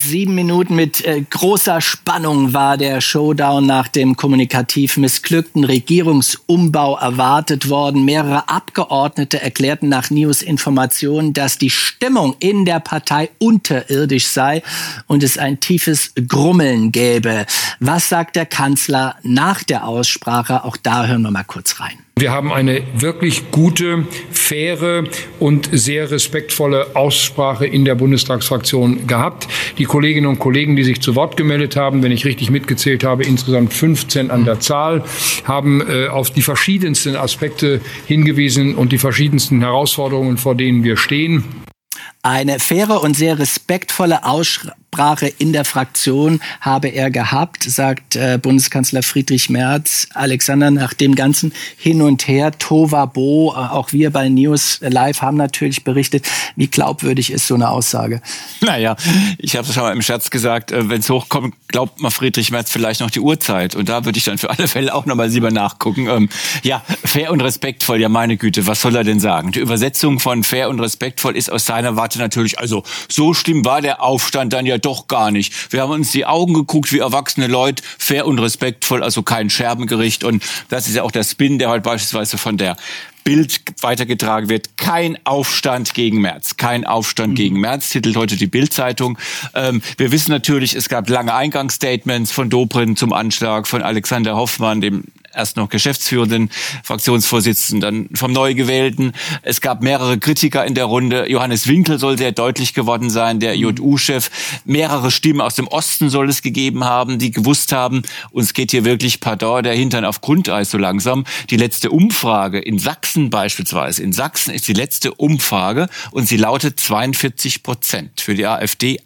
7 Minuten mit großer Spannung war der Showdown nach dem kommunikativ missglückten Regierungsumbau erwartet worden. Mehrere Abgeordnete erklärten nach News-Informationen, dass die Stimmung in der Partei unterirdisch sei und es ein tiefes Grummeln gäbe. Was sagt der Kanzler nach der Aussprache? Auch da hören wir mal kurz rein. Wir haben eine wirklich gute, faire und sehr respektvolle Aussprache in der Bundestagsfraktion gehabt. Die Kolleginnen und Kollegen, die sich zu Wort gemeldet haben, wenn ich richtig mitgezählt habe, insgesamt 15 an der Zahl, haben auf die verschiedensten Aspekte hingewiesen und die verschiedensten Herausforderungen, vor denen wir stehen. Eine faire und sehr respektvolle Aussprache in der Fraktion habe er gehabt, sagt Bundeskanzler Friedrich Merz. Alexander, nach dem ganzen Hin und Her, Tohuwabohu, auch wir bei News Live haben natürlich berichtet, wie glaubwürdig ist so eine Aussage? Naja, ich habe es schon mal im Scherz gesagt, wenn es hochkommt, glaubt man Friedrich Merz vielleicht noch die Uhrzeit. Und da würde ich dann für alle Fälle auch nochmal lieber nachgucken. Ja, fair und respektvoll, ja meine Güte, was soll er denn sagen? Die Übersetzung von fair und respektvoll ist aus seiner Warte natürlich, also so schlimm war der Aufstand dann ja doch gar nicht. Wir haben uns die Augen geguckt wie erwachsene Leute, fair und respektvoll, also kein Scherbengericht. Und das ist ja auch der Spin, der heute beispielsweise von der Bild weitergetragen wird. Kein Aufstand gegen Merz. Kein Aufstand gegen Merz, titelt heute die Bild-Zeitung. Wir wissen natürlich, es gab lange Eingangsstatements von Dobrindt zum Anschlag, von Alexander Hoffmann, dem erst noch geschäftsführenden Fraktionsvorsitzenden, dann vom Neugewählten. Es gab mehrere Kritiker in der Runde. Johannes Winkel soll sehr deutlich geworden sein, der JU-Chef. Mehrere Stimmen aus dem Osten soll es gegeben haben, die gewusst haben, uns geht hier wirklich, pardon, der Hintern auf Grundeis so langsam. Die letzte Umfrage in Sachsen beispielsweise. In Sachsen ist die letzte Umfrage und sie lautet 42%. Für die AfD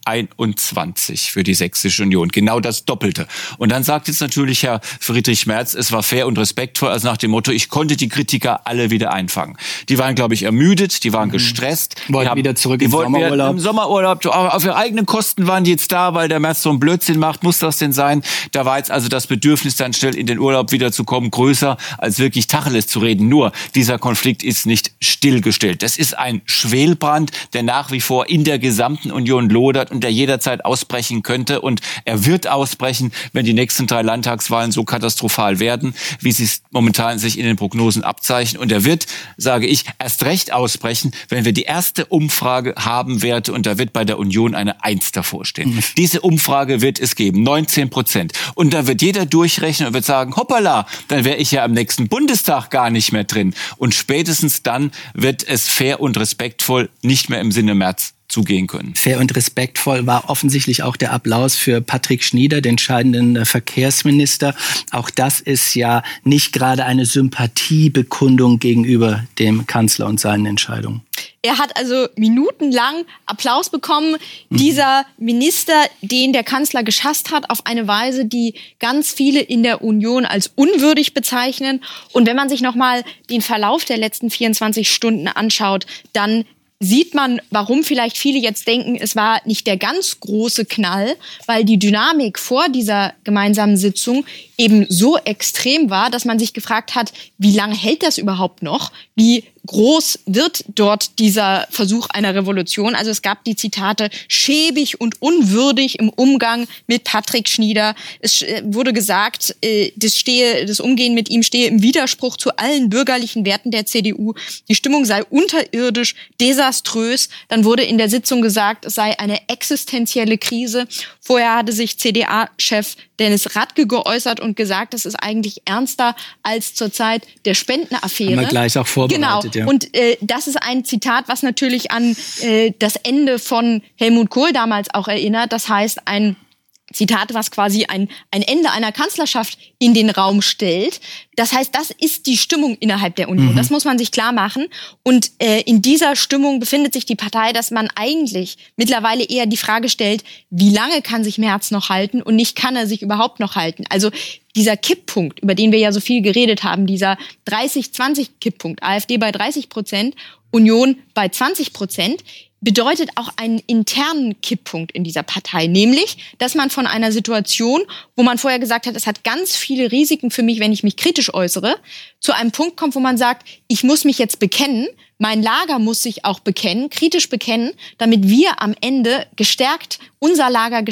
21% für die Sächsische Union. Genau das Doppelte. Und dann sagt jetzt natürlich Herr Friedrich Merz, es war fair und respektvoll, also nach dem Motto, ich konnte die Kritiker alle wieder einfangen. Die waren, glaube ich, ermüdet, die waren gestresst. Wollten wieder zurück in den Sommerurlaub. Im Sommerurlaub, auf ihre eigenen Kosten waren die jetzt da, weil der Merz so einen Blödsinn macht. Muss das denn sein? Da war jetzt also das Bedürfnis, dann schnell in den Urlaub wiederzukommen, größer, als wirklich Tacheles zu reden. Nur, dieser Konflikt ist nicht stillgestellt. Das ist ein Schwelbrand, der nach wie vor in der gesamten Union lodert und der jederzeit ausbrechen könnte. Und er wird ausbrechen, wenn die nächsten 3 Landtagswahlen so katastrophal werden, wie sie es momentan sich in den Prognosen abzeichnen. Und er wird, sage ich, erst recht ausbrechen, wenn wir die erste Umfrage haben werden und da wird bei der Union eine 1 davor stehen. Diese Umfrage wird es geben, 19%. Und da wird jeder durchrechnen und wird sagen, hoppala, dann wäre ich ja am nächsten Bundestag gar nicht mehr drin. Und spätestens dann wird es fair und respektvoll nicht mehr im Sinne Merz zugehen können. Fair und respektvoll war offensichtlich auch der Applaus für Patrick Schnieder, den scheidenden Verkehrsminister. Auch das ist ja nicht gerade eine Sympathiebekundung gegenüber dem Kanzler und seinen Entscheidungen. Er hat also minutenlang Applaus bekommen. Dieser Minister, den der Kanzler geschasst hat, auf eine Weise, die ganz viele in der Union als unwürdig bezeichnen. Und wenn man sich nochmal den Verlauf der letzten 24 Stunden anschaut, dann sieht man, warum vielleicht viele jetzt denken, es war nicht der ganz große Knall, weil die Dynamik vor dieser gemeinsamen Sitzung eben so extrem war, dass man sich gefragt hat, wie lange hält das überhaupt noch? Wie groß wird dort dieser Versuch einer Revolution? Also es gab die Zitate schäbig und unwürdig im Umgang mit Patrick Schnieder. Es wurde gesagt, das Umgehen mit ihm stehe im Widerspruch zu allen bürgerlichen Werten der CDU. Die Stimmung sei unterirdisch, desaströs. Dann wurde in der Sitzung gesagt, es sei eine existenzielle Krise. Vorher hatte sich CDA-Chef Dennis Radke geäußert und gesagt, das ist eigentlich ernster als zur Zeit der Spendenaffäre. Haben wir gleich auch vorbereitet, genau. Ja. Und das ist ein Zitat, was natürlich an das Ende von Helmut Kohl damals auch erinnert. Das heißt, ein Zitat, was quasi ein Ende einer Kanzlerschaft in den Raum stellt. Das heißt, das ist die Stimmung innerhalb der Union. Das muss man sich klar machen. Und in dieser Stimmung befindet sich die Partei, dass man eigentlich mittlerweile eher die Frage stellt, wie lange kann sich Merz noch halten und nicht, kann er sich überhaupt noch halten? Also dieser Kipppunkt, über den wir ja so viel geredet haben, dieser 30-20-Kipppunkt, AfD bei 30%, Union bei 20%, bedeutet auch einen internen Kipppunkt in dieser Partei. Nämlich, dass man von einer Situation, wo man vorher gesagt hat, es hat ganz viele Risiken für mich, wenn ich mich kritisch äußere, zu einem Punkt kommt, wo man sagt, ich muss mich jetzt bekennen, mein Lager muss sich auch bekennen, kritisch bekennen, damit wir am Ende gestärkt unser Lager